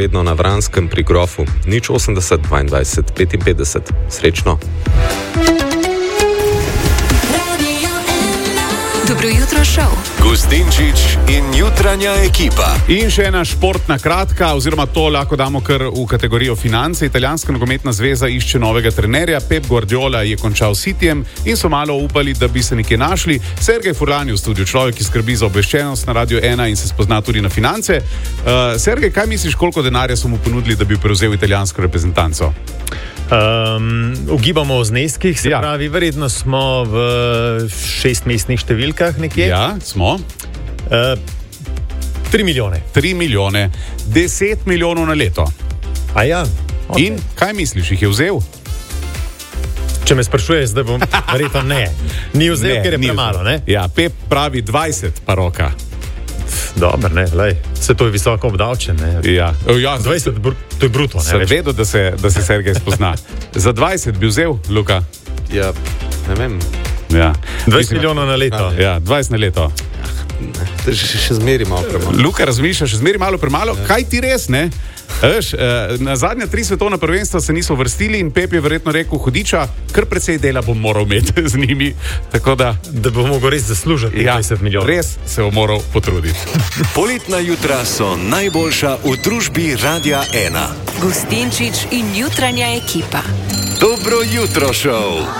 vedno na Vranskem pri Grofu. 080 22 55. Srečno. Dobro jutro, šov. Gustinčič in jutranja ekipa. In še ena športna kratka, oziroma to lahko damo kar v kategorijo finance. Italijanska nogometna zveza išče novega trenerja. Pep Guardiola je končal s Cityjem in so malo upali, da bi se nekje našli. Sergej Furlan je v studiu, človek, ki skrbi za obveščenost na Radio 1 in se spozna tudi na finance. Sergej, kaj misliš, koliko denarja so mu ponudili, da bi prevzel italijansko reprezentanco? Ugibamo o zneskih, se pravi, verjetno smo v 6-mestnih številkah nekje. Ja, smo. 3 milijone. 3 milijone. 10 milijonov na leto. A ja. Okay. In kaj misliš, jih je vzel? Če me sprašuješ, zdaj bom verjetno ne. Ni vzel, ker je premalo, ne? Ja, Pep pravi 20 pa roka. Dobro, ne, lej. Se to je visoko obdavčen, ne? Ja. 20, to je bruto, ne? Sem vedel, da se Sergej spozna. Za 20 bi vzel, Luka? Ja, ne vem. Ja. 20 milijonov na leto. Ja, 20 na leto. Še zmeri malo premalo. Luka razmišlja, še zmeri malo premalo. Ja. Kaj ti res, ne? Veš, na zadnja 3 svetovna prvenstva se niso vrstili in Pep je verjetno rekel, hudiča, kar precej dela bom moral imeti z njimi, tako da bo mogel res zaslužiti 20 milijonov. Res se bo moral potruditi. Poletna jutra so najboljša v družbi Radia 1. Gustinčič in jutranja ekipa. Dobro jutro, šov.